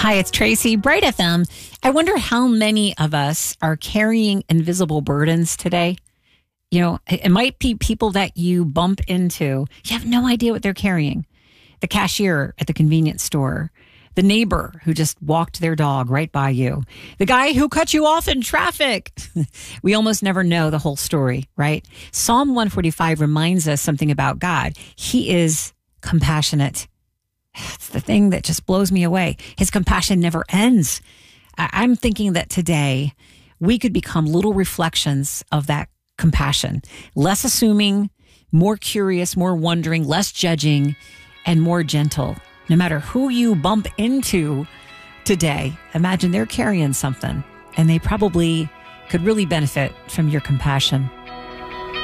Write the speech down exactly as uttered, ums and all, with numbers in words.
Hi, it's Tracy, Bright F M. I wonder how many of us are carrying invisible burdens today. You know, it might be people that you bump into. You have no idea what they're carrying. The cashier at the convenience store, the neighbor who just walked their dog right by you, the guy who cut you off in traffic. We almost never know the whole story, right? Psalm one forty-five reminds us something about God. He is compassionate. It's the thing that just blows me away. His compassion never ends. I'm thinking that today we could become little reflections of that compassion, less assuming, more curious, more wondering, less judging, and more gentle. No matter who you bump into today, imagine they're carrying something, and they probably could really benefit from your compassion.